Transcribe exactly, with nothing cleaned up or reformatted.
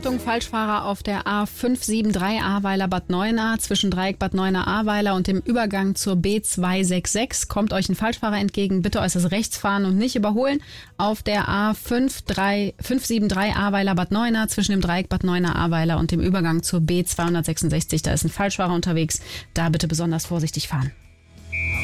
Achtung, Falschfahrer auf der A fünf sieben drei Ahrweiler Bad Neuenahr zwischen Dreieck Bad Neuenahr-Ahrweiler und dem Übergang zur B zwei sechs sechs. Kommt euch ein Falschfahrer entgegen, bitte äußerst rechts fahren und nicht überholen. Auf der A fünf sieben drei Ahrweiler Bad Neuenahr zwischen dem Dreieck Bad Neuenahr-Ahrweiler und dem Übergang zur B zweihundertsechsundsechzig. Da ist ein Falschfahrer unterwegs, da bitte besonders vorsichtig fahren.